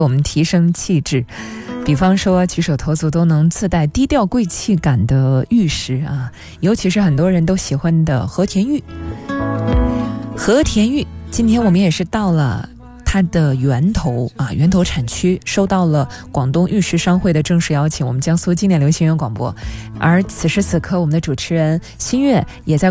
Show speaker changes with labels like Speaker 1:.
Speaker 1: 我们提升气质，比方说举手投足都能自带低调贵气感的玉石啊，尤其是很多人都喜欢的和田玉。和田玉今天我们也是到了它的源头产区，收到了广东玉石商会的正式邀请，我们江苏经典流行音乐广播。而此时此刻，我们的主持人新月也在